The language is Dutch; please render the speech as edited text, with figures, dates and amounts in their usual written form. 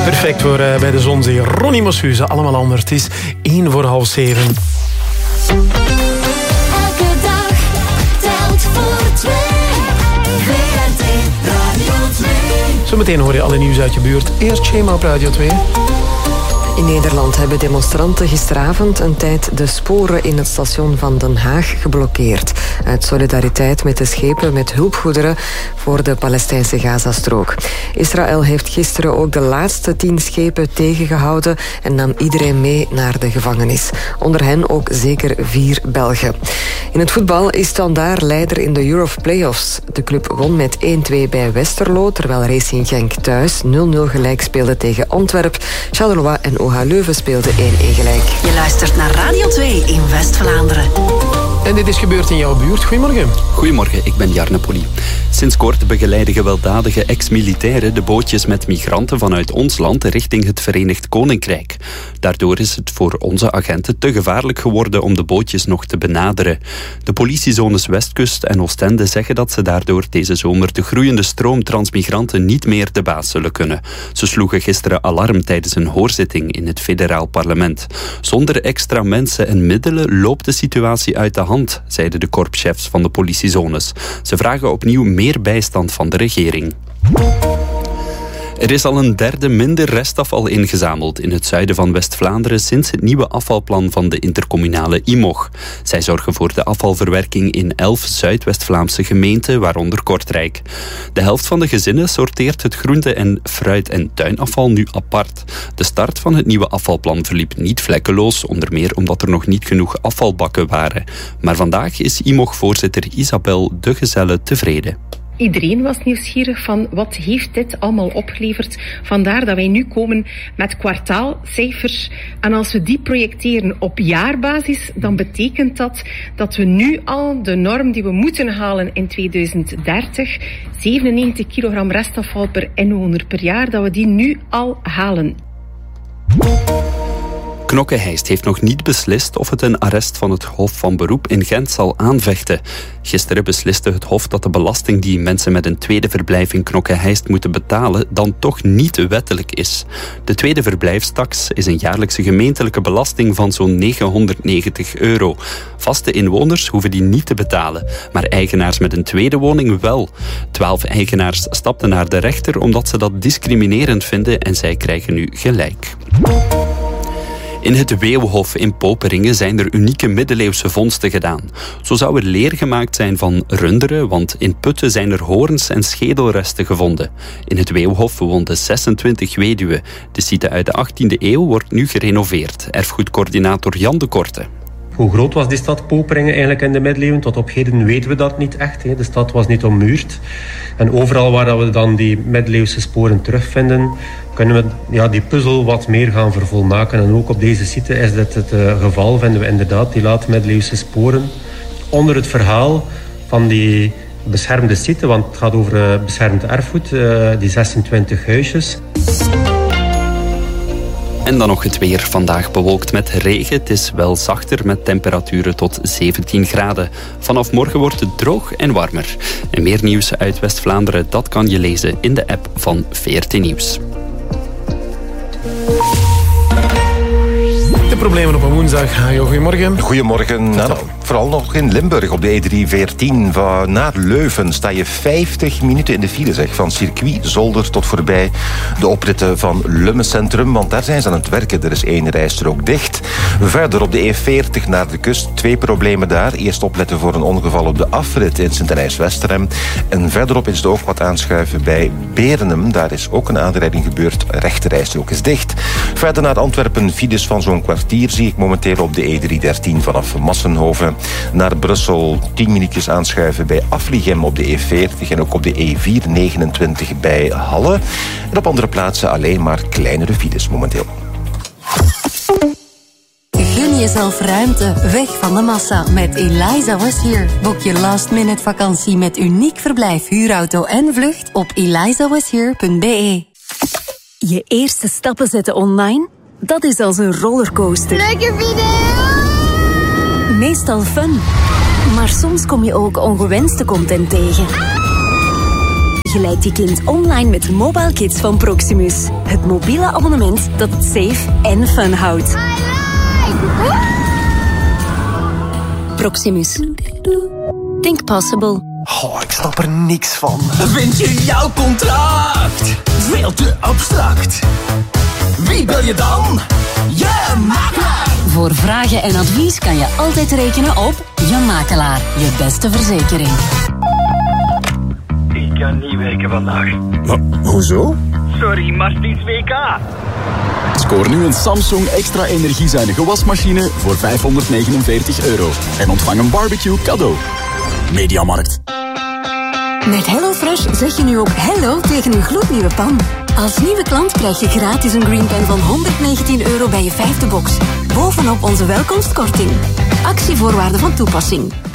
Perfect voor bij de Zonzee. Ronnie Moshuizen, allemaal anders. Het is 6:01. Elke dag telt voor 2. VRT Radio 2. Zometeen hoor je alle nieuws uit je buurt. Eerst Shema op Radio 2. In Nederland hebben demonstranten gisteravond een tijd de sporen in het station van Den Haag geblokkeerd. Uit solidariteit met de schepen met hulpgoederen voor de Palestijnse Gazastrook. Israël heeft gisteren ook de laatste 10 schepen tegengehouden en nam iedereen mee naar de gevangenis. Onder hen ook zeker 4 Belgen. In het voetbal is Standaard leider in de Europe Playoffs. De club won met 1-2 bij Westerlo, terwijl Racing Genk thuis 0-0 gelijk speelde tegen Antwerp. Charleroi en OH Leuven speelden 1-1 gelijk. Je luistert naar Radio 2 in West-Vlaanderen. En dit is gebeurd in jouw buurt. Goedemorgen. Goedemorgen, ik ben Jarne Polly. Sinds kort begeleiden gewelddadige ex-militairen de bootjes met migranten vanuit ons land richting het Verenigd Koninkrijk. Daardoor is het voor onze agenten te gevaarlijk geworden om de bootjes nog te benaderen. De politiezones Westkust en Oostende zeggen dat ze daardoor deze zomer de groeiende stroom transmigranten niet meer de baas zullen kunnen. Ze sloegen gisteren alarm tijdens een hoorzitting in het federaal parlement. Zonder extra mensen en middelen loopt de situatie uit de hand, zeiden de korpschefs van de politiezones. Ze vragen opnieuw meer bijstand van de regering. Er is al een derde minder restafval ingezameld in het zuiden van West-Vlaanderen sinds het nieuwe afvalplan van de intercommunale IMOG. Zij zorgen voor de afvalverwerking in 11 Zuidwest-Vlaamse gemeenten, waaronder Kortrijk. De helft van de gezinnen sorteert het groente- en fruit- en tuinafval nu apart. De start van het nieuwe afvalplan verliep niet vlekkeloos, onder meer omdat er nog niet genoeg afvalbakken waren. Maar vandaag is IMOG-voorzitter Isabel De Gezelle tevreden. Iedereen was nieuwsgierig van wat heeft dit allemaal opgeleverd. Vandaar dat wij nu komen met kwartaalcijfers. En als we die projecteren op jaarbasis, dan betekent dat we nu al de norm die we moeten halen in 2030, 97 kilogram restafval per inwoner per jaar, dat we die nu al halen. Knokke-Heist heeft nog niet beslist of het een arrest van het Hof van Beroep in Gent zal aanvechten. Gisteren besliste het Hof dat de belasting die mensen met een tweede verblijf in Knokke-Heist moeten betalen dan toch niet wettelijk is. De tweede verblijfstaks is een jaarlijkse gemeentelijke belasting van zo'n €990. Vaste inwoners hoeven die niet te betalen, maar eigenaars met een tweede woning wel. 12 eigenaars stapten naar de rechter omdat ze dat discriminerend vinden en zij krijgen nu gelijk. In het Weeuwhof in Poperingen zijn er unieke middeleeuwse vondsten gedaan. Zo zou er leer gemaakt zijn van runderen, want in Putten zijn er horens en schedelresten gevonden. In het Weeuwhof woonden 26 weduwen. De site uit de 18e eeuw wordt nu gerenoveerd. Erfgoedcoördinator Jan de Korte. Hoe groot was die stad Poperingen eigenlijk in de middeleeuwen? Tot op heden weten we dat niet echt. De stad was niet ommuurd. En overal waar we dan die middeleeuwse sporen terugvinden, kunnen we die puzzel wat meer gaan vervolmaken. En ook op deze site is dit het geval, vinden we inderdaad die late middeleeuwse sporen onder het verhaal van die beschermde site, want het gaat over beschermd erfgoed, die 26 huisjes. En dan nog het weer. Vandaag bewolkt met regen. Het is wel zachter met temperaturen tot 17 graden. Vanaf morgen wordt het droog en warmer. En meer nieuws uit West-Vlaanderen, dat kan je lezen in de app van VRT Nieuws. De problemen op een woensdag. Hajo, goedemorgen. Goedemorgen. Vooral nog in Limburg op de E314 van naar Leuven sta je 50 minuten in de file, zeg. Van circuit Zolder tot voorbij de opritten van Lummen Centrum, want daar zijn ze aan het werken. Er is 1 rijstrook dicht. Verder op de E40 naar de kust, 2 problemen daar. Eerst opletten voor een ongeval op de afrit in Sint-Anijs-Westerhem. En verderop is het ook wat aanschuiven bij Berenem. Daar is ook een aanrijding gebeurd. Rechte rijstrook is dicht. Verder naar Antwerpen, files van zo'n kwartier zie ik momenteel op de E313 vanaf Massenhoven. Naar Brussel 10 minuutjes aanschuiven bij Afligem op de E40 en ook op de E429 bij Halle. En op andere plaatsen alleen maar kleinere files momenteel. Gun jezelf ruimte, weg van de massa met Eliza Was Here. Boek je last-minute vakantie met uniek verblijf, huurauto en vlucht op elizawashere.be. Je eerste stappen zetten online? Dat is als een rollercoaster. Leuke video! Meestal fun. Maar soms kom je ook ongewenste content tegen. begeleid je kind online met Mobile Kids van Proximus. Het mobiele abonnement dat het safe en fun houdt. Proximus. Think possible. Oh, ik snap er niks van. Vind je jouw contract veel te abstract? Wie bel je dan? Je makelaar! Voor vragen en advies kan je altijd rekenen op Je Makelaar, je beste verzekering. Ik kan niet werken vandaag. Maar, hoezo? Sorry, maar het is WK. Scoor nu een Samsung extra energiezuinige wasmachine voor €549 en ontvang een barbecue cadeau. Mediamarkt. Met HelloFresh zeg je nu ook hello tegen een gloednieuwe pan. Als nieuwe klant krijg je gratis een Green Pen van €119 bij je 5e box. Bovenop onze welkomstkorting. Actievoorwaarden van toepassing.